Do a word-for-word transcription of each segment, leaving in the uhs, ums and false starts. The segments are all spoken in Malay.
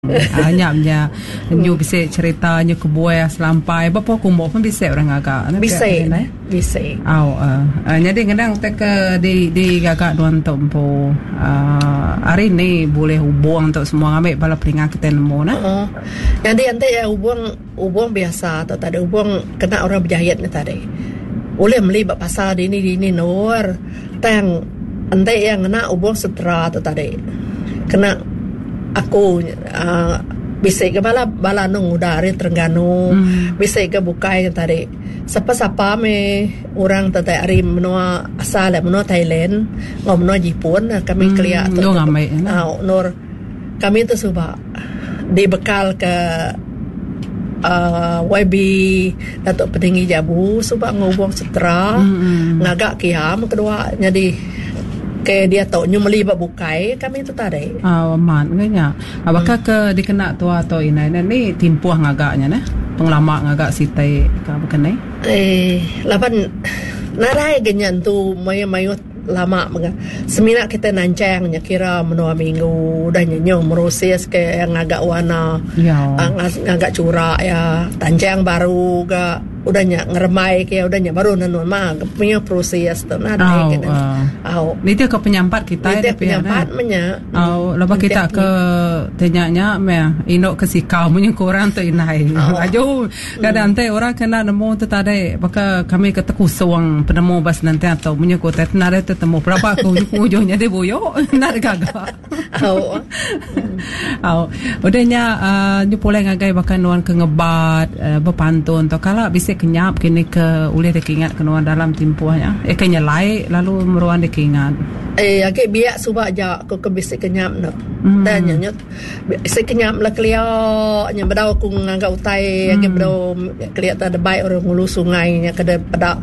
Anyapnya nyu bisa ceritanya ke buaya selampai bapa kumok pun bisa orang agak bisa bisa au jadi kadang tek di di gagak duan tempo hari ni boleh hubung untuk semua ambil bala peringkat kita nemu nah jadi ante ya hubung hubung biasa atau tadi hubung kena orang berjahit ni tadi boleh beli bak pasar di ni di ni nur tang ante yang kena hubung setra atau tadi kena aku uh, bisa ke bala bala nung udari Terengganu mm. bisa ke bukai tadi siapa-siapa me orang tadi hari menua asal menua Thailand ngom menua Jepun kami mm. kelia tu uh, nur kami tu coba dibekal ke uh, Y B Datuk Petinggi Jabu coba ngobong setera mm. ngagak kiam kedua jadi ke dia tahu nyumeli bak bukai kami itu tadi. Ah, man kayaknya. Apakah ke dikena tua atau ini ni timpuah ngagaknya nah. Penglama ngagak sitai ka bekenai. Eh, lapan narai ganyan tu mayo-mayo lama mga. Semina kita nancangnya kira menua minggu dah nyenyo meroses ke yang agak warna. Ya. Ngagak curak ya, tancang baru ga udahnya ngeremai kayak udahnya baru nanun mah punya proses tu nah oh, kan uh, oh ni dia ke penyampat kita dia penyampat menya oh lepas kita ke tanyanya me ino ke sikau punya kurang tu inai oh. Ajo kadang teh orang kena nemu tu tadi maka kami kata kusung penemu bas nanti atau punya kota nare tu temu berapa aku ujungnya dia boyo nak gagak oh oh udahnya ni boleh ngagai bahkan nuan ke ngebat berpantun tu kalau bisa kenyap kini ke ulih dek ingat kenuan dalam timpuahnya eh kenya lai lalu meruan dek ingat eh agak biak subak ja ko ke bisa kenyap no mm. dan nyot bisa kenyap lah kelio nya bedau ku ngangga utai mm. agak bedau kelihatan ada baik orang ngulu sungai nya kada pada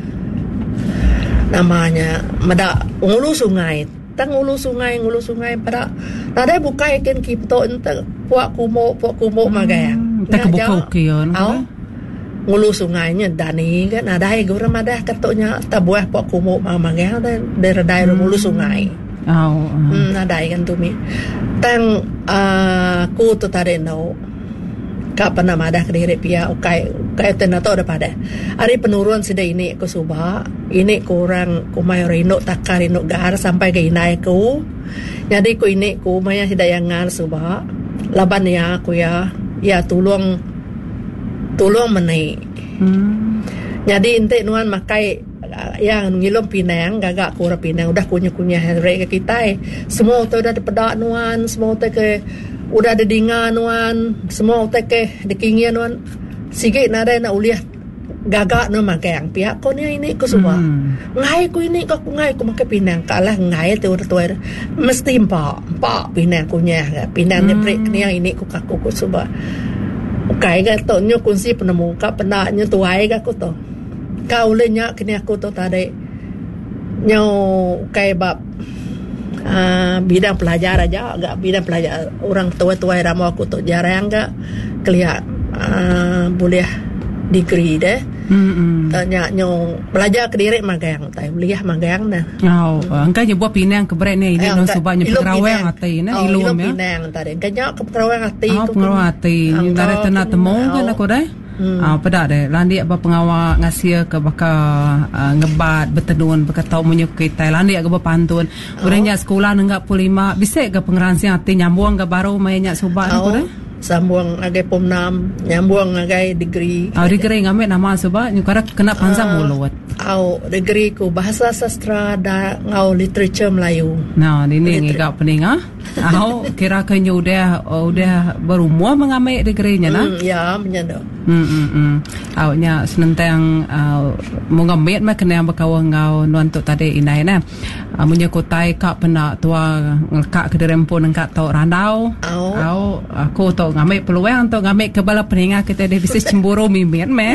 namanya meda ngulu sungai tang ngulu sungai ngulu sungai pada tadi bukai ken kipto ente puak kumo puak kumo mm. magaya tak kebuka kion ngulu sungainya dani kan ada ai gura madah katonya tabuah pok kumo mamangnya dari dai ngulu sungai oh hmm ada kan tu mi tang uh, ku tu tare no kapan madah kediri pia ukai ukai tenato ada pada hari penurun sida ini ku suba ini kurang ku mayorino takarino gar sampai ke inai ku jadi ku ini ku maya sida yang ngar suba laban ya ku ya ya tulung tulung menai. Hmm. Jadi ente nuan makai yang ngilom Pinang gagak kura Pinang udah kunyah-kunyah hari ke kita semua tu udah dipedak nuan semua tu ke udah ada dingan nuan semua tu ke dikingian nuan sikit nada nak uliah gagak nu makai pihak ko ni ini ko semua hmm. ngai ko ini ko ngai ko makai Pinang kalah ngai tu tu mesti empat empat Pinang kunyah Pinang ni break ni yang ini ko kaku ko semua kai ga to nyo kunsi penemu ka pena nyo tuai ga ko to kau le nya kini aku to tadi nyo kai bab uh, bidang pelajar aja agak bidang pelajar orang tua-tua ramu aku to jarang ga kelihat uh, boleh degree deh hmm tanya nyo belajar kediri magang tai liah magang nah oh angka je buat Pinang ke brek ni ini no subanya perawang ati na ilum ya Pinang tadi kanya ke perawang ati ku perawang ati ni dari tanah temu kan aku dah ah pada deh landi apa pengawal ngasih ke baka ngebat betenun baka tau menyukai Thailand dia ke pantun urangnya sekolah nenggak puluh lima bisa ke pengeransi ati nyambung ke baru mainnya subak aku dah sambung agai pom enam nyambung agai degree oh degree ngambil nama sebab nyukara kena panjang mulut au degree ku bahasa sastra da ngau literature Melayu nah ini ngigak pening ah au kira ke udah udah berumur mengambil degree-nya nah mm, ya menyado hmm hmm hmm au nya senentang uh, mengambil mah kena berkawan ngau nuantuk tadi inai nah uh, menyakutai kak pena tua ngekak ke derempon engkak tau randau au aku tau atau ngambil peluang untuk ngambil kebala peningat kita ada bisa cemburu mimin meh.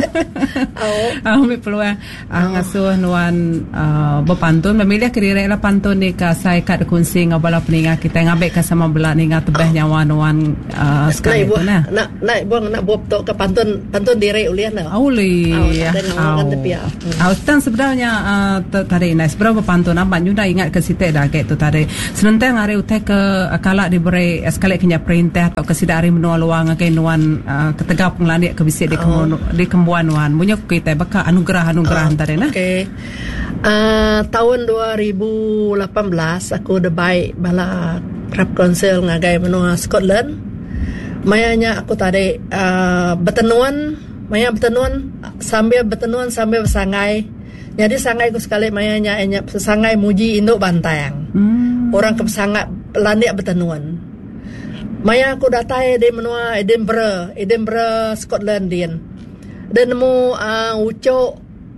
Oh. Ambil peluang uh, ngasuh nuan uh, berpantun memilih kira lah pantun ni ka sai kat kunsing ngabala peningat kita ngambil ka sama bela ni ngat tebeh nyawa nuan uh, sekali tu nah. Nak nak buang nak buat tok ke pantun pantun diri ulian dah. Auli. Au. Au tang sebenarnya uh, tadi nah seberapa pantun nampak nyunda ingat ke situ dah ke tu tadi. Senentang hari utai ke akala diberi sekali kenya perintah atau kesidari menua luang ke nuan uh, ketegap ngelani ke bisi di kemu, di kembuan nuan. Punya kita baka anugerah-anugerah oh, antara nah. Okey. Uh, tahun dua ribu lapan belas aku debai bala Krab Council ngagai menua Scotland. Mayanya aku tadi uh, bertenuan, maya bertenuan sambil bertenuan sambil bersangai. Jadi sangai ku sekali mayanya enya sangai muji induk bantayang. Hmm. Orang kesangat landik bertenuan. Maya aku datai di menua Edinburgh, Edinburgh Scotland din. Dan nemu uh, ucok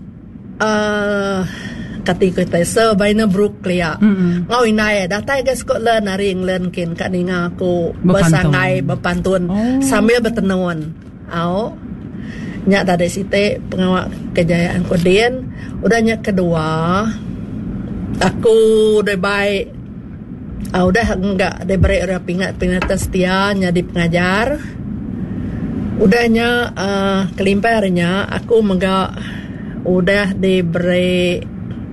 uh, kati kita sebaina Brook lia. Mm-hmm. Ngau inai datai ke Scotland hari England kin kat ninga aku bersangai berpantun oh. sambil bertenuan. Au nyak dari situ pengawak kejayaan kodien. Udah nyak kedua aku udah baik. Ah udah enggak ada beri orang pingat pingatan setia jadi pengajar. Udahnya uh, kelimparnya aku mega udah diberi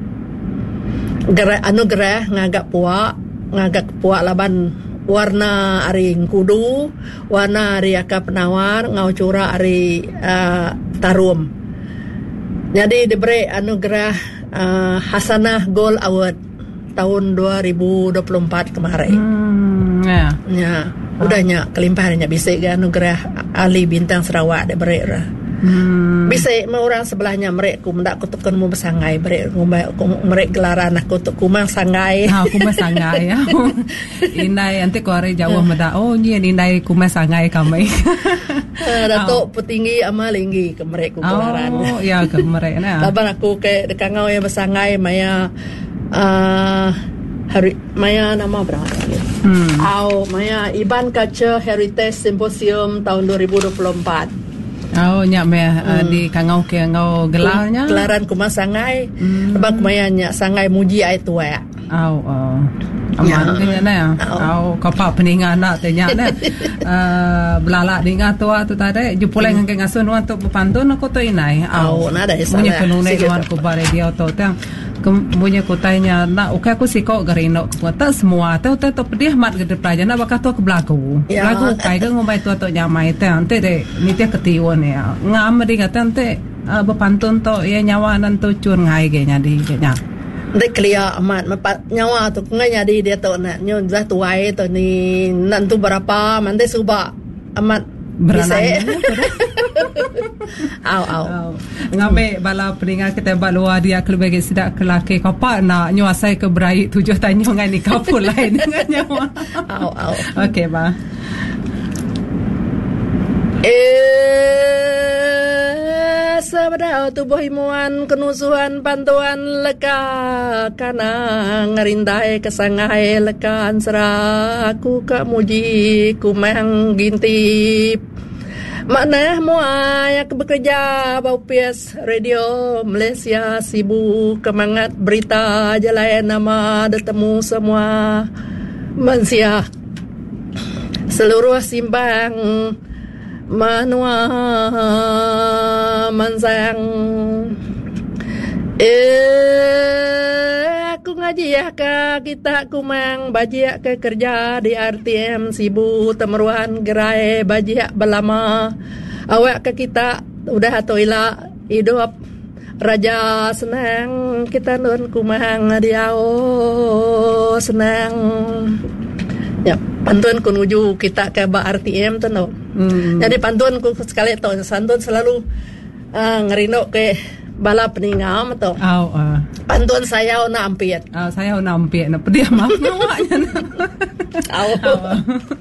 gerah anugerah ngagak puak ngagak puak laban warna aring kudu warna ari aka penawar ngau cura ari uh, tarum. Jadi diberi anugerah uh, Hasanah Gold Award tahun dua ribu dua puluh empat kemarin. Hmm, ya. Ya. Udahnya kelimpahannya bisa ke anugerah ahli bintang Sarawak dia beri lah. Hmm. Bisa mau orang sebelahnya mereka ku mendak kutukkan mu bersangai mereka mereka gelaran aku tu kumang sangai. Ha kumang sangai ya. Inai nanti ku hari jauh mendak oh ni inai kumang sangai kami. Datuk petinggi amal linggi ke mereka gelaran. Oh ya ke mereka nah. Laban aku ke dekangau yang bersangai maya uh, hari maya nama berapa? Hmm. Au maya Iban Culture Heritage Symposium tahun dua ribu dua puluh empat. Oh nyak meh hmm. uh, di kangau ke ngau gelarnya. Gelaran kumang sangai. Hmm. Lebak maya nyak sangai muji ai tua. Au oh. Aman kena na. Au kapa peningan nak tanya na. Uh, belala dinga tua tu tadi jupulai hmm. ngang ngasun wan tu pantun aku tu inai. Au na dai sana. Punya penune wan ku bare dia tu tang. Kemudian aku tanya, nak okay aku siko garino ku tak semua, tahu tahu pedih mat gede pelajar nak bakal tu ke belagu. Ya. Belagu kai ke ngomai tu tu nyamai tu, ante deh ni dia ketiwan ya. Ngam di kata ante uh, berpantun tu ya nyawa nan tu cun ngai ge nyadi ge nya. Dek kelia amat mepat nyawa tu ngai nyadi dia tu nak nyon zah tuai tu ni nan tu berapa mande suba amat beranang. Au au. Ngambil bala peningat kita balua dia kelebih sidak kelaki kapak nak nyuasai ke berai tujuh tanya ngan ni kapul lain dengan nyawa. Au au. Okey ba. Eh sabda tubuh himuan kenusuhan pantuan leka kana ngerindai kesangai lekan serah aku ka muji kumang gintip. Makna muai aku bekerja bau pias radio Malaysia sibuk kemangat berita jalan nama bertemu semua manusia seluruh simbang manua mansang eh aku ngaji ya ka kita kumang bajiak ke kerja di R T M sibuk temeruan gerai bajiak belama awak ke kita udah atoila hidup raja senang kita nun kumang diao senang ya pantun ku nuju kita ke ba R T M tu no. Hmm. Jadi pantun ku sekali tu santun selalu uh, ngerino ke bala peningam tu. Oh, uh. Pantun saya nak ampiat. Ah, uh, saya nak ampiat nak pedih mak awaknya. Oh.